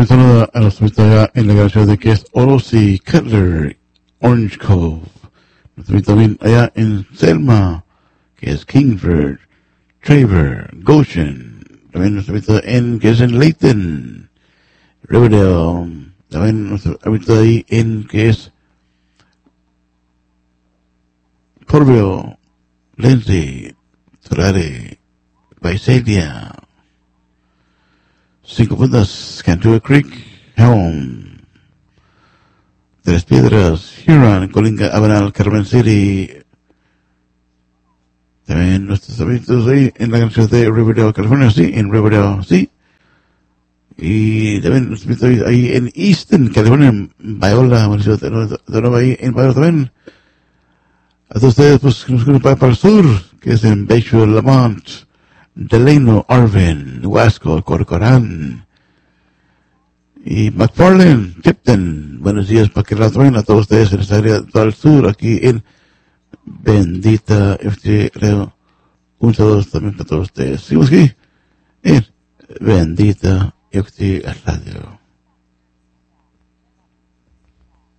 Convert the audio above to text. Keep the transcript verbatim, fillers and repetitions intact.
También saluda a los turistas allá en la gran ciudad de que es Orosi, Cutler, Orange Cove. También allá en Selma, que es Kingford, Traver, Goshen. También nuestro invitado en, que es en Layton, Riverdale. También nuestro invitado ahí en, que es Porville, Lindsay, Tulare, Visalia, Cinco Puntas, Cantua Creek, Helm, Tres Piedras, Huron, Colinga, Avenal, Carmen City. También nuestros amigos ahí en la gran ciudad de Riverdale, California, sí, en Riverdale, sí. Y también nuestros amigos ahí en Easton, California, en Biola, municipio de nuevo ahí en Biola también. A todos ustedes, pues, que nos escuchan para, para el sur, que es en Bayshore, Lamont, Delano, Arvin, Huasco, Corcoran y McFarland, Tipton. Buenos días para que la traen a todos ustedes en esta área del sur, aquí en Bendita F T Radio. Un saludo también para todos ustedes. Seguimos aquí en Bendita F T Radio.